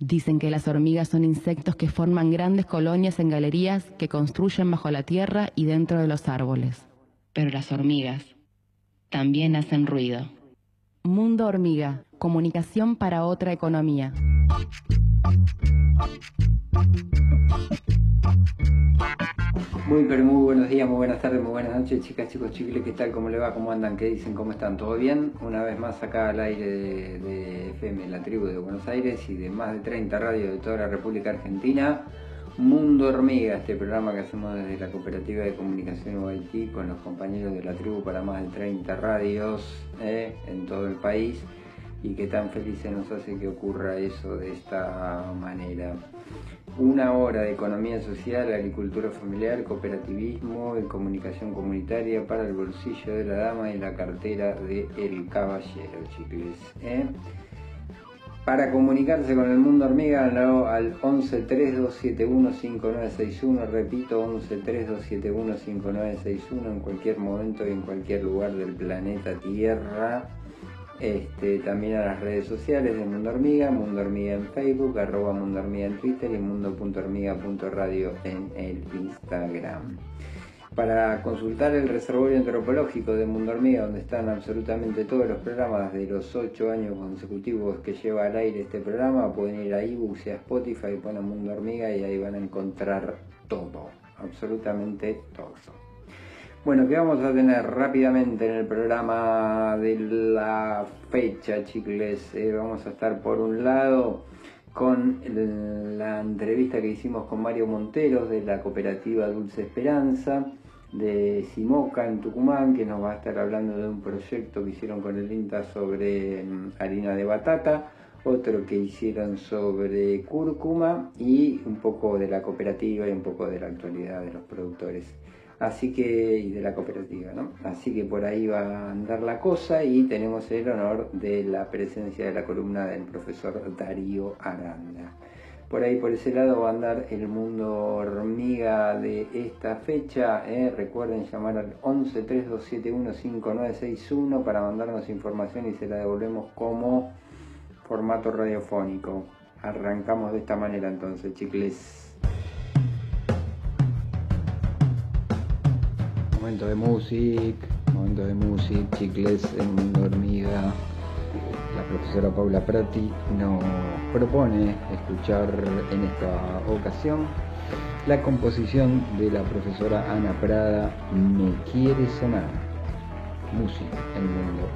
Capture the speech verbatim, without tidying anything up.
Dicen que las hormigas son insectos que forman grandes colonias en galerías que construyen bajo la tierra y dentro de los árboles. Pero las hormigas también hacen ruido. Mundo Hormiga, comunicación para otra economía. Muy pero muy buenos días, muy buenas tardes, muy buenas noches, chicas, chicos, chicles, ¿qué tal? ¿Cómo le va? ¿Cómo andan? ¿Qué dicen? ¿Cómo están? ¿Todo bien? Una vez más acá al aire de, de F M, la tribu de Buenos Aires y de más de treinta radios de toda la República Argentina. Mundo Hormiga, este programa que hacemos desde la Cooperativa de Comunicación U I T con los compañeros de la tribu para más de treinta radios eh, en todo el país, y que tan felices nos hace que ocurra eso de esta manera. Una hora de economía social, agricultura familiar, cooperativismo y comunicación comunitaria para el bolsillo de la dama y la cartera del caballero, chicles. ¿eh? Para comunicarse con el Mundo Hormiga al once tres dos siete uno cinco nueve seis uno, repito, once tres dos siete uno cinco nueve seis uno, en cualquier momento y en cualquier lugar del planeta Tierra. Este, también a las redes sociales de Mundo Hormiga, Mundo Hormiga en Facebook, arroba Mundo Hormiga en Twitter y mundo punto hormiga punto radio en el Instagram. Para consultar el reservorio antropológico de Mundo Hormiga, donde están absolutamente todos los programas de los ocho años consecutivos que lleva al aire este programa, pueden ir a iBooks y a Spotify, ponen Mundo Hormiga y ahí van a encontrar todo, absolutamente todo. Bueno, ¿qué vamos a tener rápidamente en el programa de la fecha, chicles? Eh, vamos a estar por un lado con el, la entrevista que hicimos con Mario Monteros de la cooperativa Dulce Esperanza de Simoca en Tucumán, que nos va a estar hablando de un proyecto que hicieron con el INTA sobre um, harina de batata, otro que hicieron sobre cúrcuma y un poco de la cooperativa y un poco de la actualidad de los productores. Así que, y de la cooperativa, ¿no? Así que por ahí va a andar la cosa, y tenemos el honor de la presencia de la columna del profesor Darío Aranda. Por ahí, por ese lado, va a andar el Mundo Hormiga de esta fecha. ¿eh? Recuerden llamar al once tres dos siete uno cinco nueve seis uno para mandarnos información y se la devolvemos como formato radiofónico. Arrancamos de esta manera entonces, chicles. Momento de música, momento de música, chicles, en Mundo Hormiga. La profesora Paula Prati nos propone escuchar en esta ocasión la composición de la profesora Ana Prada, Me quiere sonar. Música en Mundo